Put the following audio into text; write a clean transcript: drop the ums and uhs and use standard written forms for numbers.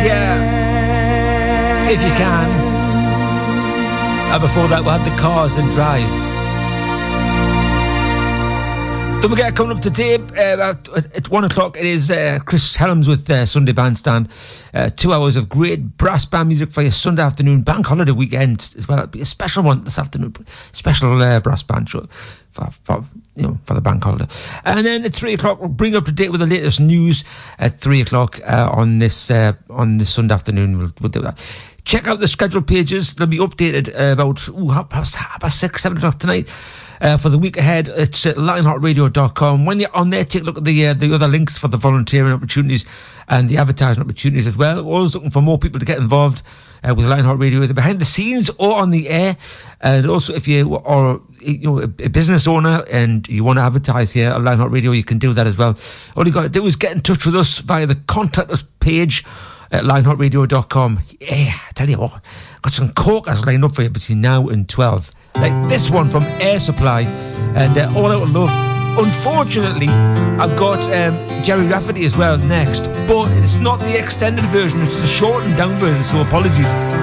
yeah, if you can. And before that, we had the Cars and Drive. Don't forget, coming up today at 1 o'clock, it is Chris Helms with Sunday Bandstand. 2 hours of great brass band music for your Sunday afternoon, bank holiday weekend as well. It'll be a special one this afternoon, special brass band show for the bank holiday. And then at 3 o'clock, we'll bring you up to date with the latest news at 3 o'clock on this Sunday afternoon. We'll do that. Check out the schedule pages. They'll be updated about half past 6, 7 o'clock tonight. For the week ahead, it's at lionheartradio.com. When you're on there, take a look at the other links for the volunteering opportunities and the advertising opportunities as well. We're always looking for more people to get involved with Lionheart Radio, either behind the scenes or on the air. And also, if you are a business owner and you want to advertise here at Lionheart Radio, you can do that as well. All you got to do is get in touch with us via the contact us page at lionheartradio.com. Yeah, I tell you what, got some corkers lined up for you between now and 12. Like this one from Air Supply and All Out of Love. Unfortunately, I've got Jerry Rafferty as well next, but it's not the extended version, it's the shortened down version, so apologies.